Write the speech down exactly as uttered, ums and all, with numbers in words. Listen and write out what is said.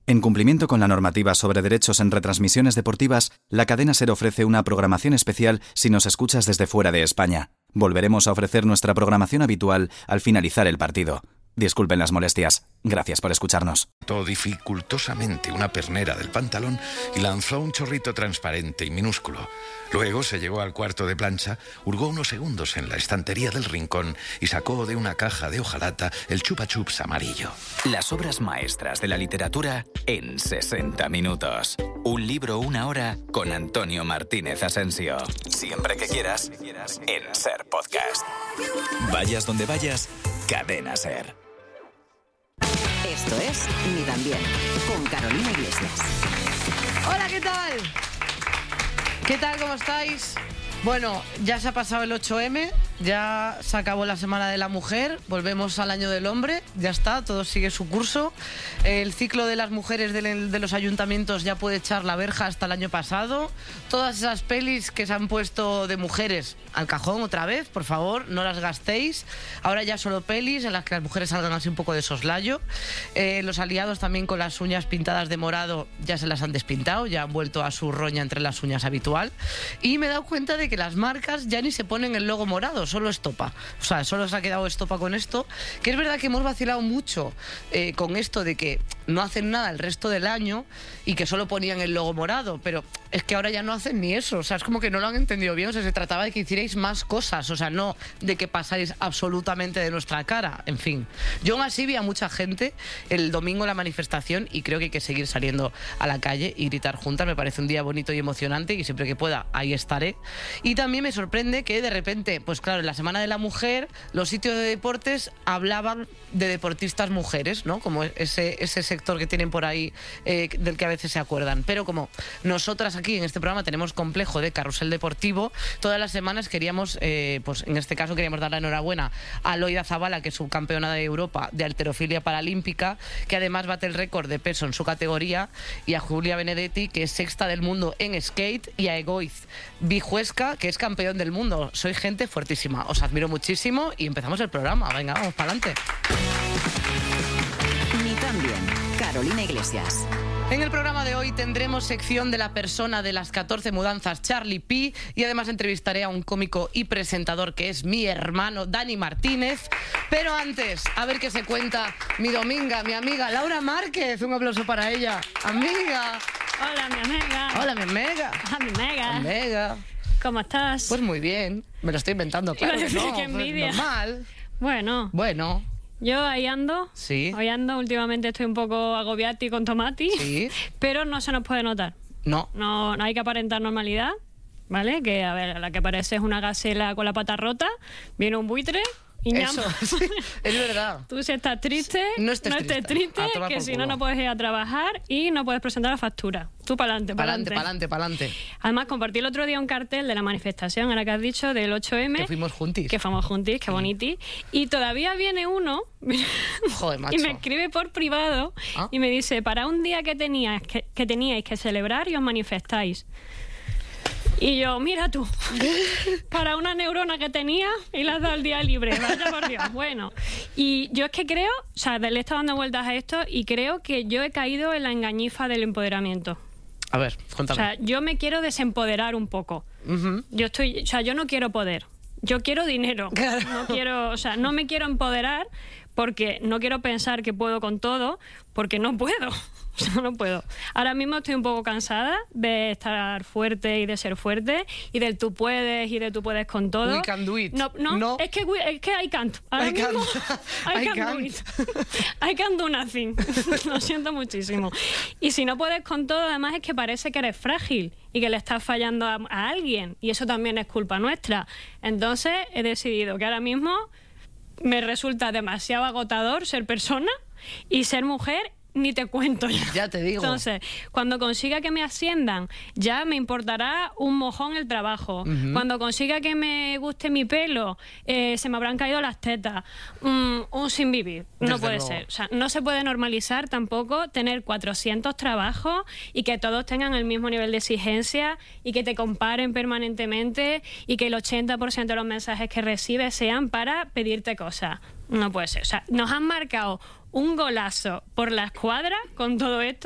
En cumplimiento con la normativa sobre derechos en retransmisiones deportivas, la cadena SER ofrece una programación especial si nos escuchas desde fuera de España. Volveremos a ofrecer nuestra programación habitual al finalizar el partido. Disculpen las molestias. Gracias por escucharnos. Tocó dificultosamente una pernera del pantalón y lanzó un chorrito transparente y minúsculo. Luego se llevó al cuarto de plancha, hurgó unos segundos en la estantería del rincón y sacó de una caja de hojalata el chupa chups amarillo. Las obras maestras de la literatura en sesenta minutos. Un libro, una hora con Antonio Martínez Asensio. Siempre que quieras, en SER Podcast. Vayas donde vayas, Cadena SER. Esto es Ni tan bien, con Carolina Iglesias. Hola, ¿qué tal? ¿Qué tal? ¿Cómo estáis? Bueno, ya se ha pasado el ocho eme, ya se acabó la Semana de la Mujer, volvemos al Año del Hombre, ya está, todo sigue su curso. El ciclo de las mujeres de, de los ayuntamientos ya puede echar la verja hasta el año pasado. Todas esas pelis que se han puesto de mujeres al cajón otra vez, por favor, no las gastéis. Ahora ya solo pelis en las que las mujeres salgan así un poco de soslayo. Eh, los aliados también con las uñas pintadas de morado ya se las han despintado, ya han vuelto a su roña entre las uñas habitual. Y me he dado cuenta de que las marcas ya ni se ponen el logo morado, solo estopa. O sea, solo se ha quedado estopa con esto. Que es verdad que hemos vacilado mucho eh, con esto de que no hacen nada el resto del año y que solo ponían el logo morado, pero es que ahora ya no hacen ni eso. O sea, es como que no lo han entendido bien. O sea, se trataba de que hicierais más cosas, o sea, no de que pasáis absolutamente de nuestra cara. En fin, yo aún así vi a mucha gente el domingo en la manifestación y creo que hay que seguir saliendo a la calle y gritar juntas. Me parece un día bonito y emocionante y siempre que pueda ahí estaré. Y también me sorprende que de repente, pues claro, en la Semana de la Mujer, los sitios de deportes hablaban de deportistas mujeres, ¿no? Como ese, ese sector que tienen por ahí, eh, del que a veces se acuerdan. Pero como nosotras aquí en este programa tenemos complejo de carrusel deportivo, todas las semanas queríamos, eh, pues en este caso queríamos dar la enhorabuena a Loida Zabala, que es subcampeona de Europa de halterofilia paralímpica, que además bate el récord de peso en su categoría, y a Julia Benedetti, que es sexta del mundo en skate, y a Egoiz Vijuesca, que es campeón del mundo. Soy gente fuertísima, os admiro muchísimo y empezamos el programa. Venga, vamos para adelante. Ni tan bien, Carolina Iglesias. En el programa de hoy tendremos sección de la persona de las catorce mudanzas, Charlie P, y además entrevistaré a un cómico y presentador que es mi hermano, Dani Martínez. Pero antes, a ver qué se cuenta mi dominga, mi amiga Laura Márquez. Un aplauso para ella. Amiga. Hola, mi amiga. Hola, mi amiga. Hola, mi amiga. Amiga. ¿Cómo estás? Pues muy bien. Me lo estoy inventando, claro. Iba a decir, No, qué envidia. pues normal. Bueno. Bueno. Yo ahí ando. Sí. Hoy ando. Últimamente estoy un poco agobiati con tomati. Sí. Pero no se nos puede notar. No. No, no hay que aparentar normalidad, ¿vale? Que, a ver, la que parece es una gacela con la pata rota. Viene un buitre. Y Eso, sí, es verdad. Tú si estás triste, no estés no triste, estés triste que si no, no puedes ir a trabajar y no puedes presentar la factura. Tú para adelante, para adelante. Para adelante, para adelante. Además, compartí el otro día un cartel de la manifestación, ahora que has dicho, del ocho eme. Que fuimos juntis. Que fuimos juntis, qué boniti. Y todavía viene uno Joder, macho. y me escribe por privado ¿Ah? y me dice, para un día que, tenías, que, que teníais que celebrar y os manifestáis. Y yo, mira tú, para una neurona que tenía y le has dado el día libre, vaya por Dios. Bueno, y yo es que creo, o sea, le he estado dando vueltas a esto y creo que yo he caído en la engañifa del empoderamiento. A ver, cuéntame. O sea, yo me quiero desempoderar un poco. Uh-huh. Yo estoy, o sea, yo no quiero poder, yo quiero dinero. Claro. No quiero, o sea, no me quiero empoderar porque no quiero pensar que puedo con todo, porque no puedo. O sea, no puedo. Ahora mismo estoy un poco cansada de estar fuerte y de ser fuerte y del tú puedes y de tú puedes con todo. We can do it. No, no, no. Es, que we, es que I can't. Ahora I mismo can't. I, I can't, can't do it. I can't do nothing. Lo siento muchísimo. Y si no puedes con todo, además es que parece que eres frágil y que le estás fallando a, a alguien. Y eso también es culpa nuestra. Entonces he decidido que ahora mismo me resulta demasiado agotador ser persona y ser mujer. Ni te cuento ya. Ya te digo. Entonces, cuando consiga que me asciendan, ya me importará un mojón el trabajo. Uh-huh. Cuando consiga que me guste mi pelo, eh, se me habrán caído las tetas. Mm, un sin vivir. No Desde puede luego. ser. O sea, no se puede normalizar tampoco tener cuatrocientos trabajos y que todos tengan el mismo nivel de exigencia y que te comparen permanentemente y que el ochenta por ciento de los mensajes que recibes sean para pedirte cosas. No puede ser. O sea, nos han marcado un golazo por la escuadra con todo esto.